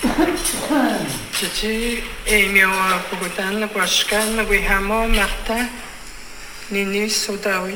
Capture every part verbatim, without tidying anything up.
Titi e mio pugutan kwashkan wihamo Martin nini sodawi.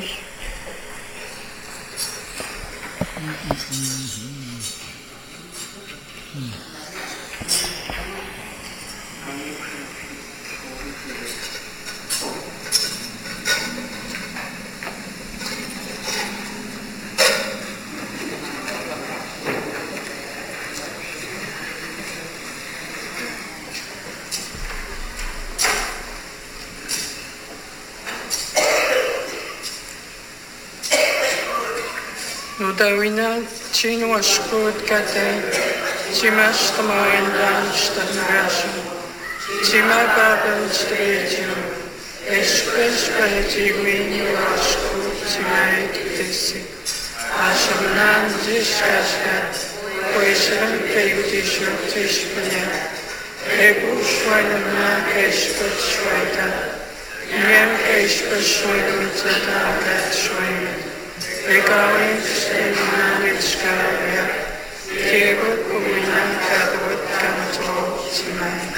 Nudawina chino ashkut kate chimash tamayan dan shtangashu chima babel stretju espesh panetigwini ashkut chimay kitesi ashamnan jishkashka koishan kayutishu tishpanya ebu shwainamna keshpat shwaita nyam keshpat shwainamitzata kat shwainam Regarding Shinanichkaya, Kego Kuminan Kadwat Kanto Chimay.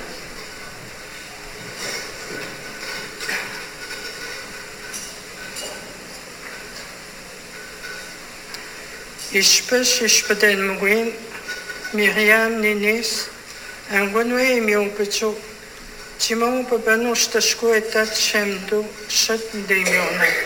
Ishpesh Ishpaden Muguin, Miriam Ninis, and Gunway Myopicho, Timon Pabanush Tashko etat Shemdu, Shat Demiona.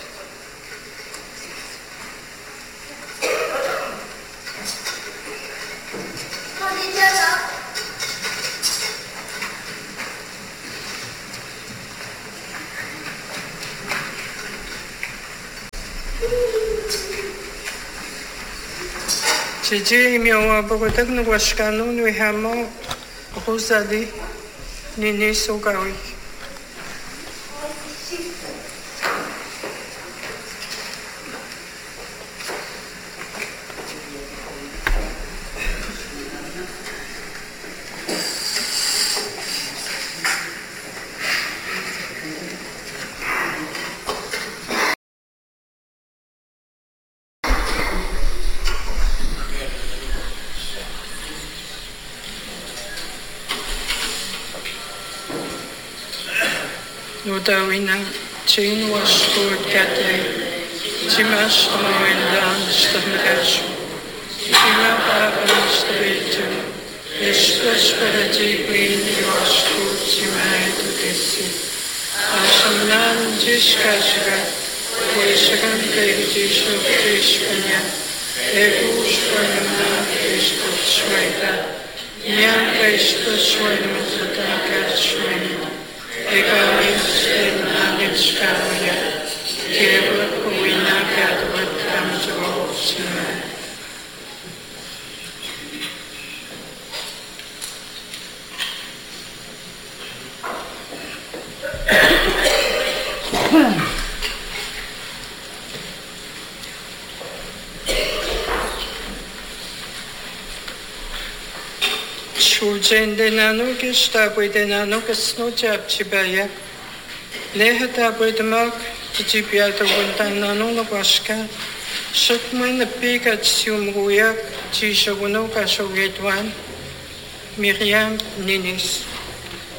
Gigi mio abogodag no washkano no hamo rosadi nini sogawi. Nudawina chin was good kate chimash tamawendan stamgashu chima babel stretju espesh panetigwini ashkut chimay kitesi ashamnan jishkashka koishan kayutishu tishpanya ebu shwainamna keshpat shwaita nyam keshpat shwainamitzata kat shwainam Regarding Shinanichkaya, Kego Kuminan Kadwat Kanto Chimay. Shuljen de nano gestaboy de nano gesno chibaya. Lehata boy de mark, Tijibia de Wundan nano no washka. Shutmoin the pig at Siumruyak, Tishaguno Kashogetwan, Miriam Ninis.